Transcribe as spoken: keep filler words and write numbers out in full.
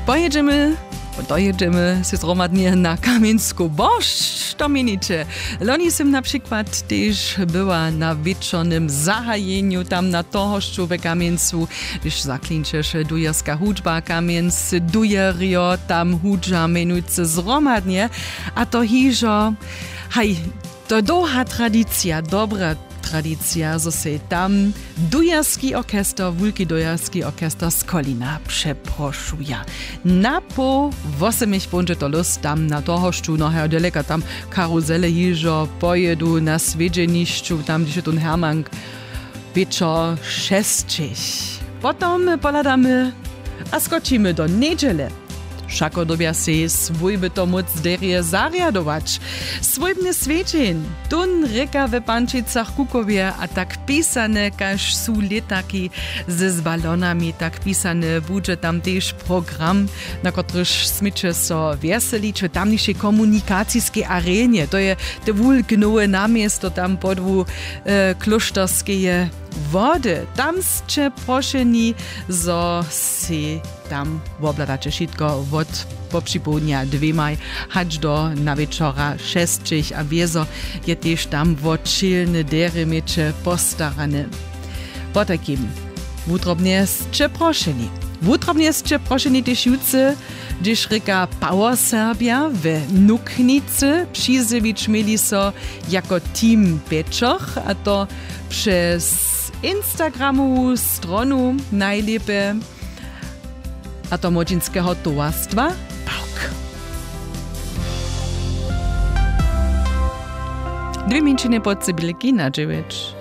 Pojedziemy, dojedziemy się zromadnie na Kamiensku Boszcz, to mienicie. Loni jsem na przykład też była na wieczornym zahajeniu tam na tohoszczu w Kamiencu, gdyż zaklinczysz dujerska hudżba Kamienc, dujerio tam hudża menujce zromadnie, a to hižo, haj, to długa tradycja, dobra tradycja, zo se tam dujerski orkester, wulki dujerski orkester z Kolina przeproszuje. Na po osemich będzie to los tam na tohoszczu, no her daleka tam karuzele hižo pojedu na swiedzieniszczu, tam gdzie tu Hermann wieczor szesćich. Potem poladamy, a skoczymy do niedziele. Všako dobia se svojby to moc derje zariadować. Svojbny svědčeń, tun reka ve Pančicach Kukowie, a tak pisane, kaž su letaki ze z balonami, tak pisane bude tam też program, na kotryż smyče so veselić w tamniejszej komunikacijskiej arenie. To je te wulknowe namiesto tam podwu e, kloštorskeje wody. Tam ste prošeni, zo si tam wobladacie wszystko od poprzipółdnia dwemaj, hać do na wieczora szesćich, a wiezo je też tam wodczylne dery mecze postarane. Po takim wutrobnie ste prošeni. Wutrobnie ste prošeni też jutce, gdyż reka Power Serbia w Nuknicy przyzywić mieli so jako team wieczor, a to przez Instagramową stronę najlepiej, a to młodzieńskiego towarstwa Pałk. Dwie minczyny pod Cybylki na dziewięć.